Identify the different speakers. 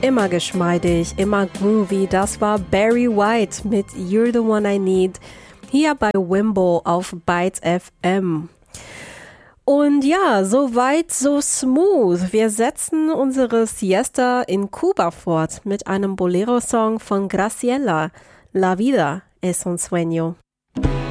Speaker 1: Immer geschmeidig, immer groovy. Das war Barry White mit You're the One I Need hier bei Wimbo auf Bytes FM. Und ja, so weit, so smooth. Wir setzen unsere Siesta in Kuba fort mit einem Bolero-Song von Graciela. La vida es un sueño.